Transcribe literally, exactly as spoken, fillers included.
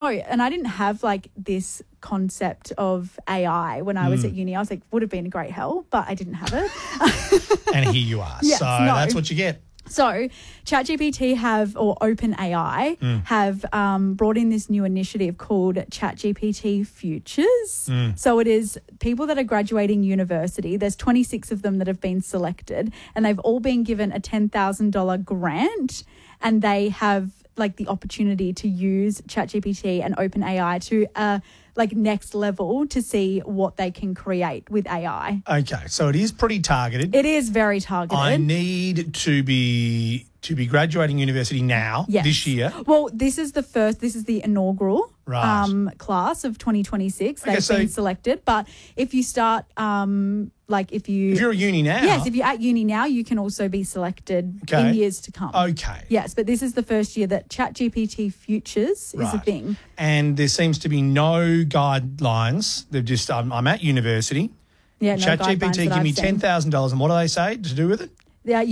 and I didn't have like this concept of A I when I was Mm. at uni. I was like, would have been a great help, but I didn't have it. And here you are. Yes, so no. that's what you get. So ChatGPT have, or OpenAI, Mm. have um, brought in this new initiative called ChatGPT Futures. Mm. So it is people that are graduating university. There's twenty-six of them that have been selected, and they've all been given a ten thousand dollars grant, and they have like the opportunity to use ChatGPT and OpenAI to uh, like next level to see what they can create with A I. Okay, so it is pretty targeted. It is very targeted. I need to be to be graduating university now, Yes. this year. Well, this is the first, this is the inaugural Right. um, class of twenty twenty-six. Okay, They've so- been selected. But if you start, um, like if you... If you're at uni now. Yes, if you're at uni now, you can also be selected Okay. in years to come. Okay. Yes, but this is the first year that ChatGPT Futures is a Right. thing. And there seems to be no guidelines. They've just, um, I'm at university. Yeah, no guidelines ChatGPT, that give me I've seen. ten thousand dollars. And what do they say to do with it? Yeah,